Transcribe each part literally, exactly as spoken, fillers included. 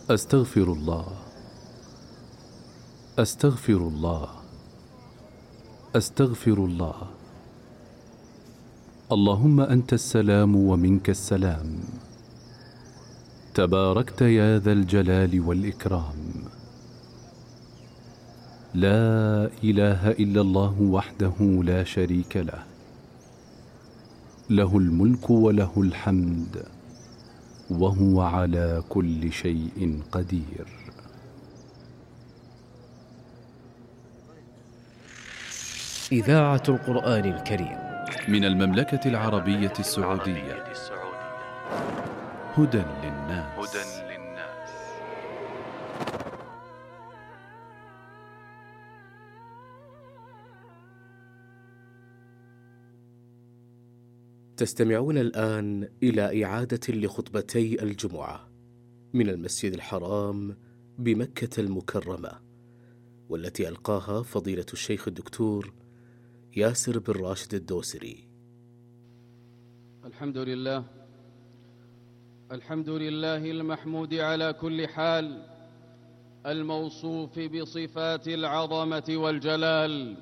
أستغفر الله أستغفر الله أستغفر الله. اللهم أنت السلام ومنك السلام، تباركت يا ذا الجلال والإكرام. لا إله إلا الله وحده لا شريك له، له الملك وله الحمد وهو على كل شيء قدير. إذاعة القرآن الكريم من المملكة العربية السعودية. هدى للناس. تستمعون الآن إلى إعادة لخطبتي الجمعة من المسجد الحرام بمكة المكرمة، والتي ألقاها فضيلة الشيخ الدكتور ياسر بن راشد الدوسري. الحمد لله الحمد لله المحمود على كل حال، الموصوف بصفات العظمة والجلال.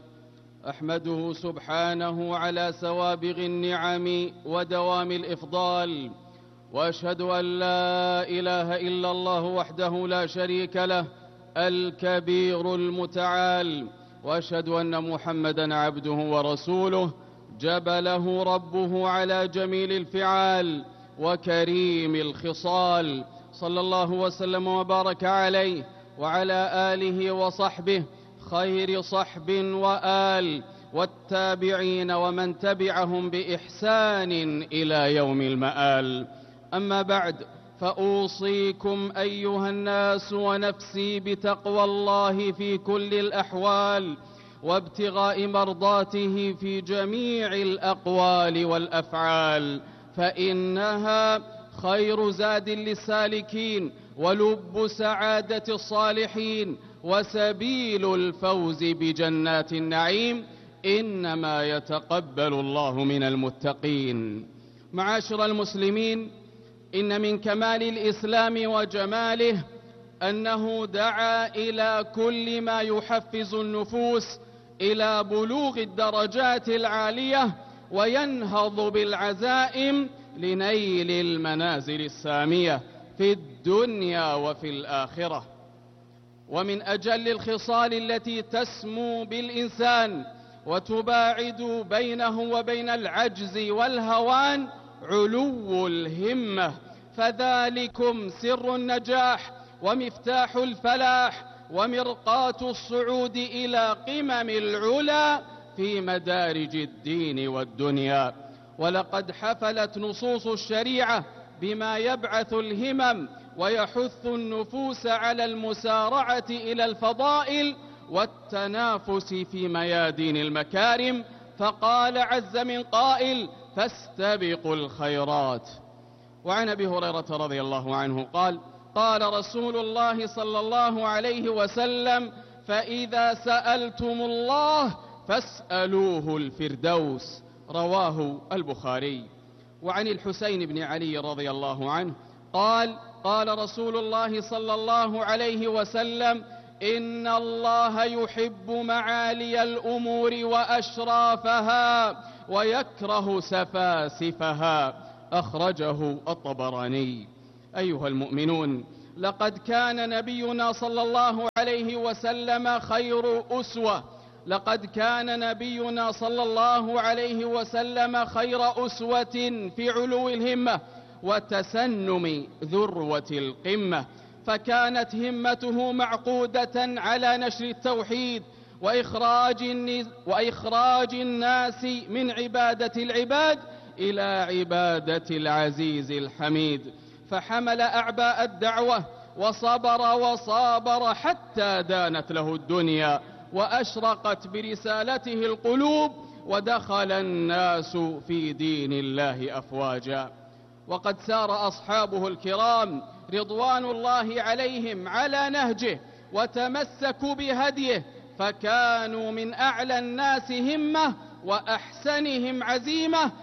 أحمده سبحانه على سوابغ النعم ودوام الإفضال، وأشهد أن لا إله إلا الله وحده لا شريك له الكبير المتعال، وأشهد أن محمدًا عبده ورسوله جبله ربه على جميل الفعال وكريم الخصال، صلى الله وسلم وبارك عليه وعلى آله وصحبه خير صحب وآل، والتابعين ومن تبعهم بإحسان إلى يوم المآل. أما بعد، فأوصيكم أيها الناس ونفسي بتقوى الله في كل الأحوال، وابتغاء مرضاته في جميع الأقوال والأفعال، فإنها خير زاد للسالكين ولب سعادة الصالحين وسبيل الفوز بجنات النعيم. إنما يتقبل الله من المتقين. معاشر المسلمين، إن من كمال الإسلام وجماله أنه دعا إلى كل ما يحفز النفوس إلى بلوغ الدرجات العالية وينهض بالعزائم لنيل المنازل السامية في الدنيا وفي الآخرة. ومن أجل الخصال التي تسمو بالإنسان وتباعد بينه وبين العجز والهوان علو الهمة، فذلكم سر النجاح ومفتاح الفلاح ومرقاة الصعود إلى قمم العلا في مدارج الدين والدنيا. ولقد حفلت نصوص الشريعة بما يبعث الهمم ويحث النفوس على المسارعة إلى الفضائل والتنافس في ميادين المكارم، فقال عز من قائل: فاستبقوا الخيرات. وعن أبي هريرة رضي الله عنه قال: قال رسول الله صلى الله عليه وسلم: فإذا سألتم الله فاسألوه الفردوس. رواه البخاري. وعن الحسين بن علي رضي الله عنه قال: قال رسول الله صلى الله عليه وسلم: إن الله يحب معالي الأمور وأشرافها ويكره سفاسفها. أخرجه الطبراني. أيها المؤمنون، لقد كان نبينا صلى الله عليه وسلم خير أسوة لقد كان نبينا صلى الله عليه وسلم خير أسوة في علو الهمة وتسنم ذروة القمة، فكانت همته معقودة على نشر التوحيد وإخراج, وإخراج الناس من عبادة العباد إلى عبادة العزيز الحميد، فحمل أعباء الدعوة وصبر وصابر حتى دانت له الدنيا وأشرقت برسالته القلوب ودخل الناس في دين الله أفواجا. وقد سار أصحابه الكرام رضوان الله عليهم على نهجه وتمسكوا بهديه، فكانوا من أعلى الناس همة وأحسنهم عزيمة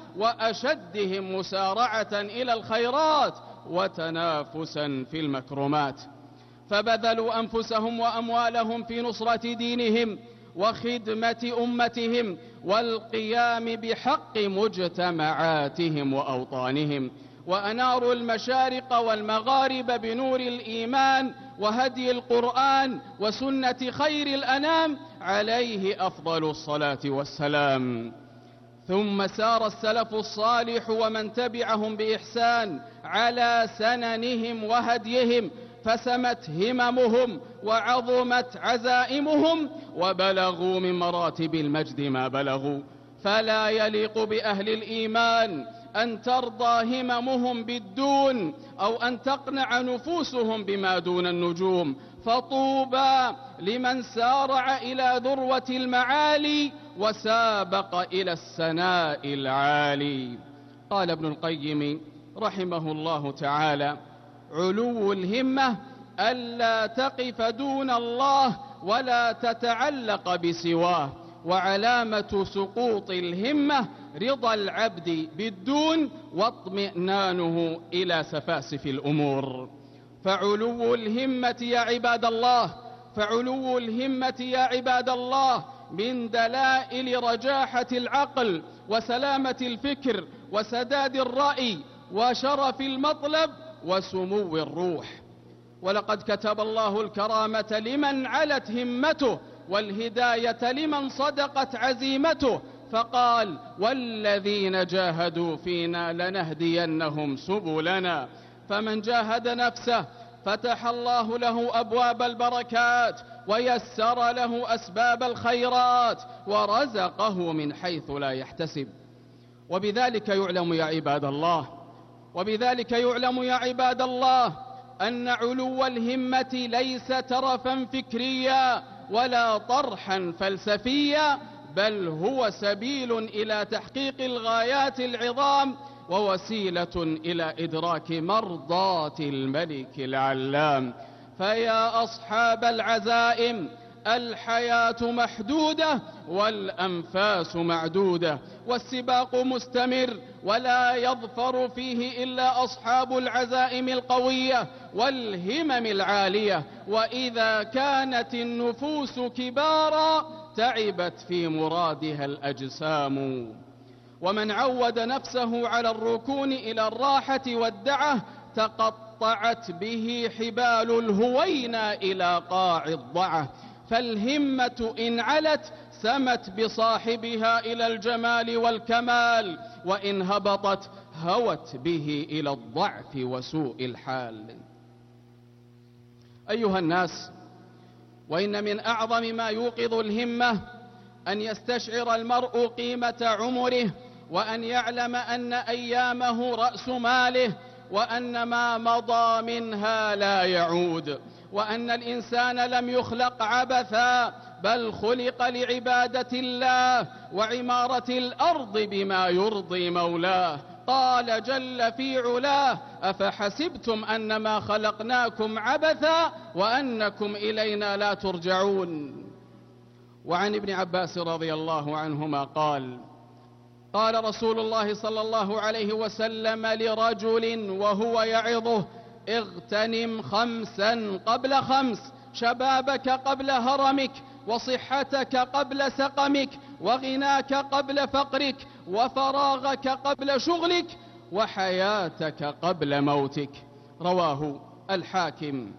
وأشدهم مسارعة إلى الخيرات وتنافسا في المكرمات. فبذلوا أنفسهم وأموالهم في نصرة دينهم وخدمة أمتهم والقيام بحق مجتمعاتهم وأوطانهم، وأناروا المشارق والمغارب بنور الإيمان وهدي القرآن وسنة خير الأنام عليه أفضل الصلاة والسلام. ثم سار السلف الصالح ومن تبعهم بإحسان على سننهم وهديهم، فسمت هممهم وعظمت عزائمهم وبلغوا من مراتب المجد ما بلغوا. فلا يليق بأهل الإيمان أن ترضى هممهم بالدون أو أن تقنع نفوسهم بما دون النجوم، فطوبى لمن سارع إلى ذروة المعالي وسابق إلى السناء العالي. قال ابن القيم رحمه الله تعالى: علو الهمة ألا تقف دون الله ولا تتعلق بسواه، وعلامة سقوط الهمة رضا العبد بالدون واطمئنانه إلى سفاسف الأمور. فعلو الهمة يا عباد الله فعلو الهمة يا عباد الله من دلائل رجاحة العقل وسلامة الفكر وسداد الرأي وشرف المطلب وسمو الروح. ولقد كتب الله الكرامة لمن علت همته والهداية لمن صدقت عزيمته، فقال: والذين جاهدوا فينا لنهدينهم سبلنا. فمن جاهد نفسه فتح الله له أبواب البركات ويسر له أسباب الخيرات ورزقه من حيث لا يحتسب. وبذلك يعلم يا عباد الله وبذلك يعلم يا عباد الله أن علو الهمة ليس ترفا فكريا ولا طرحا فلسفيا، بل هو سبيل إلى تحقيق الغايات العظام ووسيلة إلى إدراك مرضات الملك العلام. فيا أصحاب العزائم، الحياة محدودة والأنفاس معدودة والسباق مستمر، ولا يظفر فيه إلا أصحاب العزائم القوية والهمم العالية. وإذا كانت النفوس كبارا تعبت في مرادها الأجسام. ومن عود نفسه على الركون إلى الراحة والدعة تقطعت به حبال الهوينا إلى قاع الضعة. فالهمة إن علت سمت بصاحبها إلى الجمال والكمال، وإن هبطت هوت به إلى الضعف وسوء الحال. أيها الناس، وإن من أعظم ما يوقظ الهمة أن يستشعر المرء قيمة عمره، وأن يعلم أن أيامه رأس ماله، وأن ما مضى منها لا يعود، وأن الإنسان لم يخلق عبثا بل خلق لعبادة الله وعمارة الأرض بما يرضي مولاه. قال جل في علاه: أفحسبتم أنما خلقناكم عبثا وأنكم إلينا لا ترجعون. وعن ابن عباس رضي الله عنهما قال: قال رسول الله صلى الله عليه وسلم لرجل وهو يعظه: اغتنم خمسا قبل خمس، شبابك قبل هرمك، وصحتك قبل سقمك، وغناك قبل فقرك، وفراغك قبل شغلك، وحياتك قبل موتك. رواه الحاكم.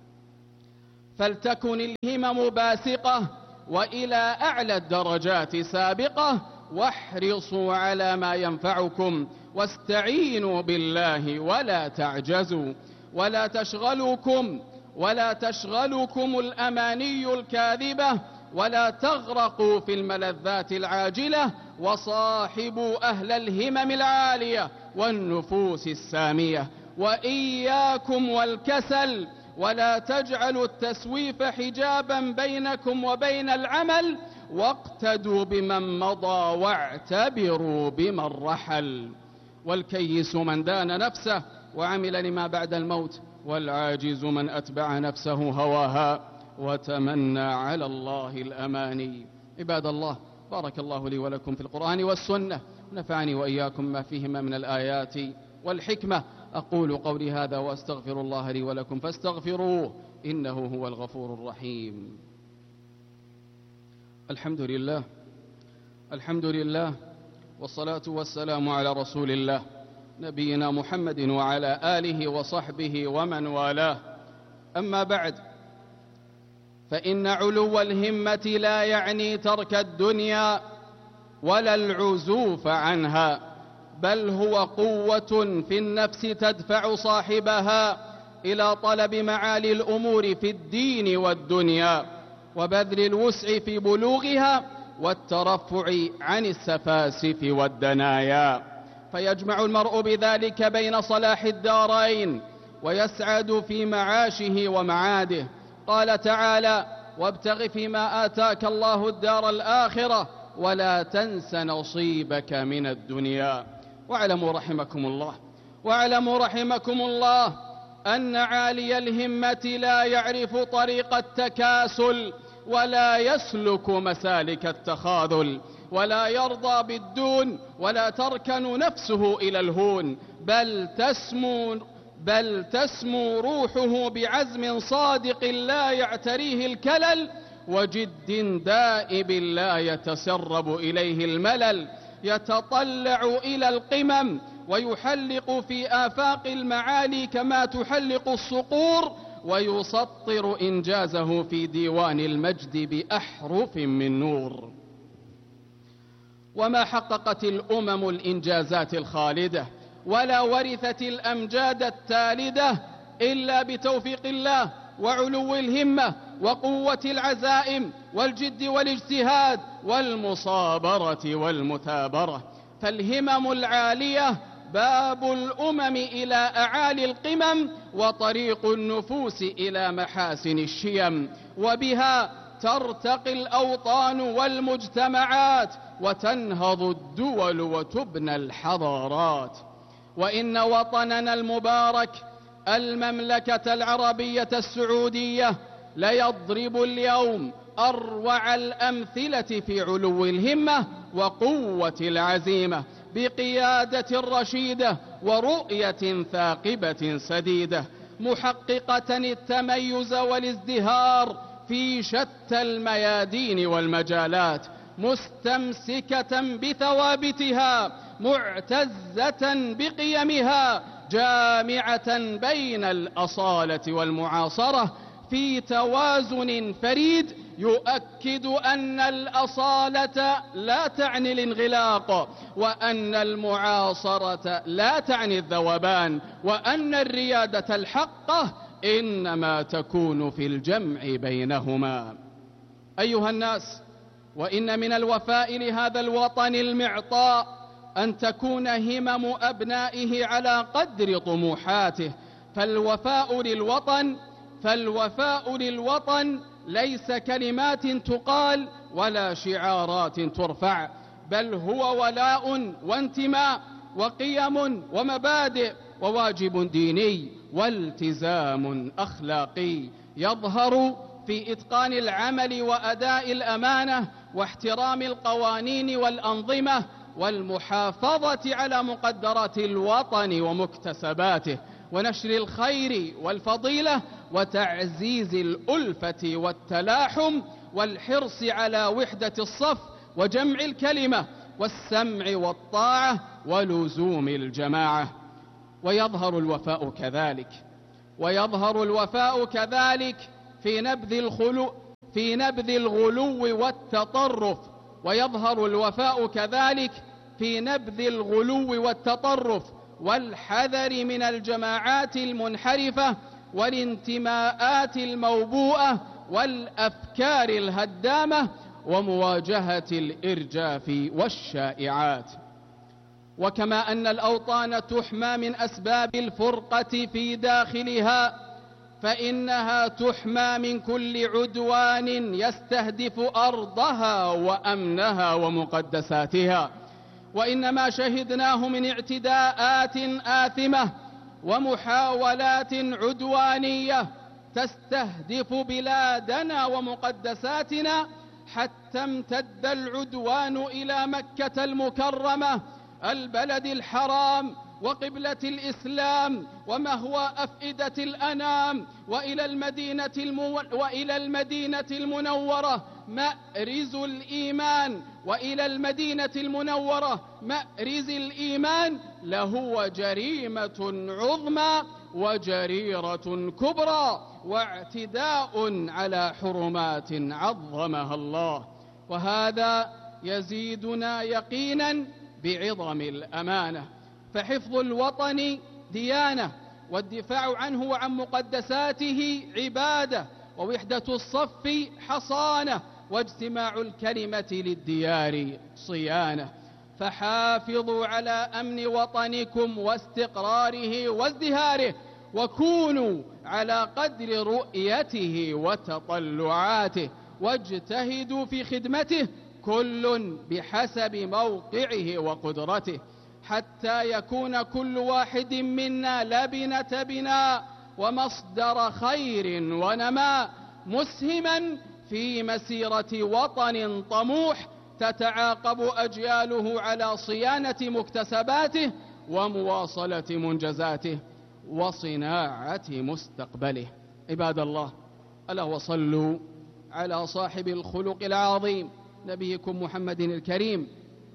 فلتكن الهمم باسقة وإلى أعلى الدرجات سابقة، واحرصوا على ما ينفعكم، واستعينوا بالله ولا تعجزوا، ولا تشغلكم ولا تشغلكم الأماني الكاذبة، ولا تغرقوا في الملذات العاجلة، وصاحبوا أهل الهمم العالية والنفوس السامية. وإياكم والكسل، ولا تجعلوا التسويف حجابا بينكم وبين العمل، واقتدوا بمن مضى واعتبروا بمن رحل. والكيس من دان نفسه وعمل لما بعد الموت، والعاجز من أتبع نفسه هواها وتمنى على الله الأماني. عباد الله، بارك الله لي ولكم في القرآن والسنة، ونفعني وإياكم ما فيهما من الآيات والحكمة. أقول قولي هذا وأستغفر الله لي ولكم فاستغفروه إنه هو الغفور الرحيم. الحمد لله الحمد لله والصلاة والسلام على رسول الله نبينا محمد وعلى آله وصحبه ومن والاه. أما بعد، فإن علو الهمة لا يعني ترك الدنيا ولا العزوف عنها، بل هو قوة في النفس تدفع صاحبها إلى طلب معالي الأمور في الدين والدنيا وبذل الوسع في بلوغها والترفع عن السفاسف والدنايا، فيجمع المرء بذلك بين صلاح الدارين ويسعد في معاشه ومعاده. قال تعالى: وابتغ فيما آتاك الله الدار الآخرة ولا تنس نصيبك من الدنيا. واعلموا رحمكم الله واعلموا رحمكم الله أن عالي الهمة لا يعرف طريق التكاسل ولا يسلك مسالك التخاذل، ولا يرضى بالدون ولا تركن نفسه إلى الهون، بل تسمو بل تسمو روحه بعزم صادق لا يعتريه الكلل وجد دائب لا يتسرب إليه الملل، يتطلع إلى القمم ويحلق في آفاق المعالي كما تحلق الصقور، ويسطر إنجازه في ديوان المجد بأحرف من نور. وما حققت الأمم الإنجازات الخالدة ولا ورثت الأمجاد التالدة إلا بتوفيق الله وعلو الهمة وقوة العزائم والجد والاجتهاد والمصابرة والمثابرة. فالهمم العالية باب الأمم إلى أعالي القمم وطريق النفوس إلى محاسن الشيم، وبها ترتقي الأوطان والمجتمعات وتنهض الدول وتبنى الحضارات. وإن وطننا المبارك المملكة العربية السعودية ليضرب اليوم أروع الأمثلة في علو الهمة وقوة العزيمة بقيادة رشيدة ورؤية ثاقبة سديدة، محققة التميز والازدهار في شتى الميادين والمجالات، مستمسكة بثوابتها، معتزة بقيمها، جامعة بين الأصالة والمعاصرة في توازن فريد يؤكد أن الأصالة لا تعني الانغلاق، وأن المعاصرة لا تعني الذوبان، وأن الريادة الحقة إنما تكون في الجمع بينهما. أيها الناس، وإن من الوفاء لهذا الوطن المعطاء أن تكون همم أبنائه على قدر طموحاته، فالوفاء للوطن فالوفاء للوطن ليس كلمات تقال ولا شعارات ترفع، بل هو ولاء وانتماء وقيم ومبادئ وواجب ديني والتزام أخلاقي يظهر في إتقان العمل وأداء الأمانة واحترام القوانين والأنظمة والمحافظة على مقدرات الوطن ومكتسباته ونشر الخير والفضيلة وتعزيز الألفة والتلاحم والحرص على وحدة الصف وجمع الكلمة والسمع والطاعة ولزوم الجماعة. ويظهر الوفاء كذلك ويظهر الوفاء كذلك في نبذ الخلو في نبذ الغلو والتطرف ويظهر الوفاء كذلك في نبذ الغلو والتطرف والحذر من الجماعات المنحرفة والانتماءات الموبوءة والأفكار الهدامة ومواجهة الإرجاف والشائعات. وكما أن الأوطان تحمى من أسباب الفرقة في داخلها، فإنها تحمى من كل عدوان يستهدف أرضها وأمنها ومقدساتها. وإنما شهدناه من اعتداءات آثمة ومحاولات عدوانية تستهدف بلادنا ومقدساتنا، حتى امتد العدوان إلى مكة المكرمة البلد الحرام وقبلة الإسلام ومهوى أفئدة الأنام، وإلى المدينة, المو... وإلى المدينة المنورة مأرز الإيمان، وإلى المدينة المنورة مأرز الإيمان لهو جريمة عظمى وجريرة كبرى واعتداء على حرمات عظمها الله. وهذا يزيدنا يقينا بعظم الأمانة، فحفظ الوطن ديانة، والدفاع عنه وعن مقدساته عبادة، ووحدة الصف حصانة، واجتماع الكلمة للديار صيانة. فحافظوا على أمن وطنكم واستقراره وازدهاره، وكونوا على قدر رؤيته وتطلعاته، واجتهدوا في خدمته كل بحسب موقعه وقدرته، حتى يكون كل واحد منا لبنة بناء ومصدر خير ونماء، مسهما في مسيرة وطن طموح تتعاقب أجياله على صيانة مكتسباته ومواصلة منجزاته وصناعة مستقبله. عباد الله، ألا وصلوا على صاحب الخلق العظيم نبيكم محمد الكريم،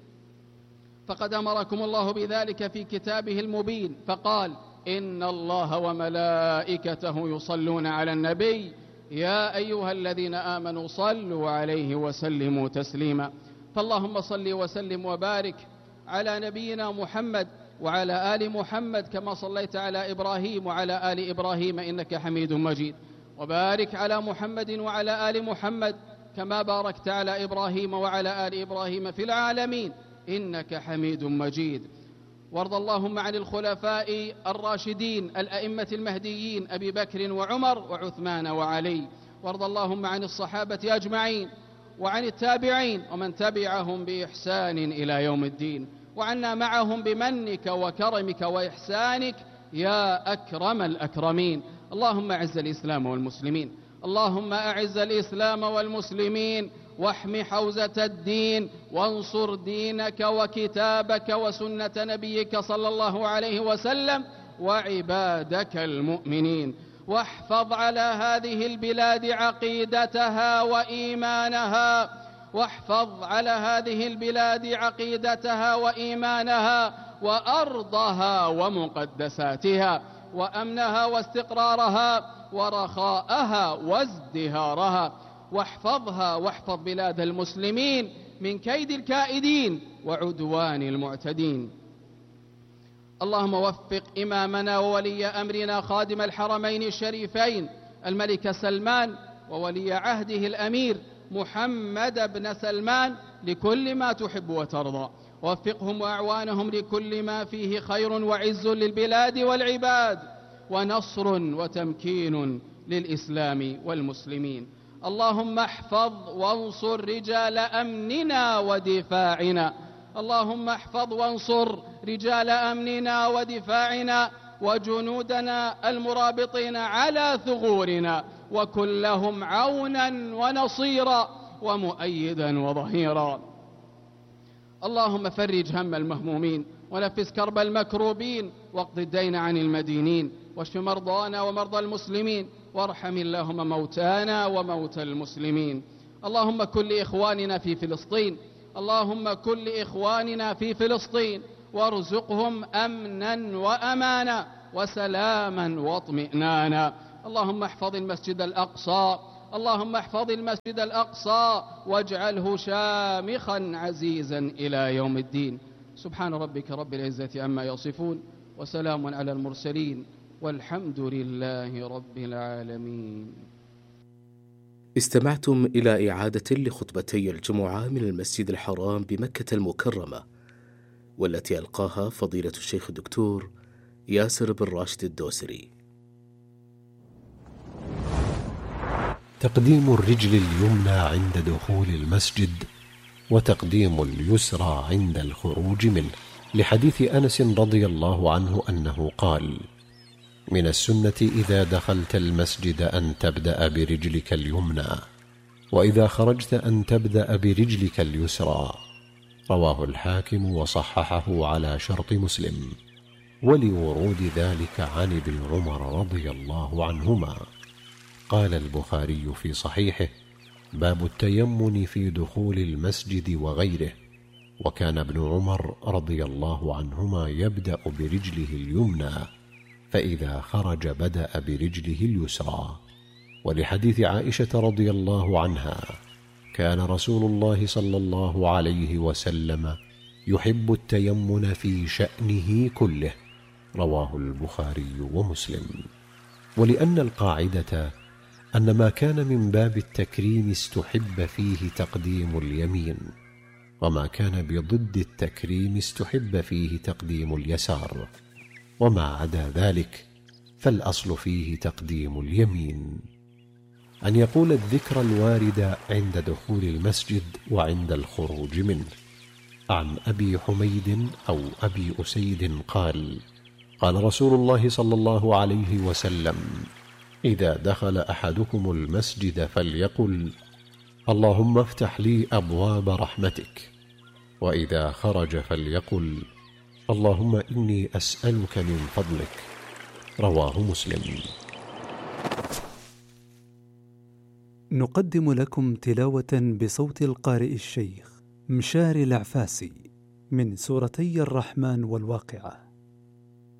فقد أمركم الله بذلك في كتابه المبين، فقال: إن الله وملائكته يصلون على النبي يا أيها الذين آمنوا صلوا عليه وسلموا تسليما. فاللهم صل وسلم وبارك على نبينا محمد وعلى آل محمد كما صليت على إبراهيم وعلى آل إبراهيم إنك حميد مجيد، وبارك على محمد وعلى آل محمد كما باركت على إبراهيم وعلى آل إبراهيم في العالمين إنك حميد مجيد. وارض اللهم عن الخلفاء الراشدين الأئمة المهديين أبي بكر وعمر وعثمان وعلي، وارض اللهم عن الصحابة أجمعين وعن التابعين ومن تبعهم بإحسان إلى يوم الدين، وعنا معهم بمنك وكرمك وإحسانك يا أكرم الأكرمين. اللهم أعز الإسلام والمسلمين، اللهم أعز الإسلام والمسلمين، واحم حوزة الدين، وانصر دينك وكتابك وسنة نبيك صلى الله عليه وسلم وعبادك المؤمنين، واحفظ على هذه البلاد عقيدتها وإيمانها، واحفظ على هذه البلاد عقيدتها وإيمانها وأرضها ومقدساتها وأمنها واستقرارها ورخاءها وازدهارها، واحفظها واحفظ بلاد المسلمين من كيد الكائدين وعدوان المعتدين. اللهم وفق إمامنا وولي أمرنا خادم الحرمين الشريفين الملك سلمان وولي عهده الأمير محمد بن سلمان لكل ما تحب وترضى، ووفقهم وأعوانهم لكل ما فيه خير وعز للبلاد والعباد ونصر وتمكين للإسلام والمسلمين. اللهم احفظ وانصر رجال أمننا ودفاعنا، اللهم احفظ وانصر رجال أمننا ودفاعنا وجنودنا المرابطين على ثغورنا، وكن لهم عونا ونصيرا ومؤيدا وظهيرا. اللهم فرج هم المهمومين ونفس كرب المكروبين واقض الدين عن المدينين، واشف مرضانا ومرضى المسلمين، وارحم اللهم موتانا وموتى المسلمين. اللهم كن لإخواننا في فلسطين، اللهم كن لإخواننا في فلسطين وارزقهم أمنا وأمانا وسلاما واطمئنانا. اللهم احفظ المسجد الأقصى، اللهم احفظ المسجد الأقصى واجعله شامخا عزيزا إلى يوم الدين. سبحان ربك رب العزة عما يصفون، وسلام على المرسلين، والحمد لله رب العالمين. استمعتم إلى إعادة لخطبتي الجمعة من المسجد الحرام بمكة المكرمة، والتي ألقاها فضيلة الشيخ الدكتور ياسر بن راشد الدوسري. تقديم الرجل اليمنى عند دخول المسجد، وتقديم اليسرى عند الخروج منه، لحديث أنس رضي الله عنه أنه قال: من السنة إذا دخلت المسجد أن تبدأ برجلك اليمنى، وإذا خرجت أن تبدأ برجلك اليسرى. رواه الحاكم وصححه على شرط مسلم. ولورود ذلك عن ابن عمر رضي الله عنهما. قال البخاري في صحيحه: باب التيمن في دخول المسجد وغيره. وكان ابن عمر رضي الله عنهما يبدأ برجله اليمنى، فإذا خرج بدأ برجله اليسرى. ولحديث عائشة رضي الله عنها: كان رسول الله صلى الله عليه وسلم يحب التيمن في شأنه كله. رواه البخاري ومسلم. ولأن القاعدة أن ما كان من باب التكريم استحب فيه تقديم اليمين، وما كان بضد التكريم استحب فيه تقديم اليسار، وما عدا ذلك فالأصل فيه تقديم اليمين. أن يقول الذكر الوارد عند دخول المسجد وعند الخروج منه. عن أبي حميد أو أبي أسيد قال: قال رسول الله صلى الله عليه وسلم: إذا دخل أحدكم المسجد فليقل: اللهم افتح لي أبواب رحمتك. وإذا خرج فليقل: اللهم إني أسألك من فضلك. رواه مسلم. نقدم لكم تلاوة بصوت القارئ الشيخ مشاري العفاسي من سورتي الرحمن والواقعة.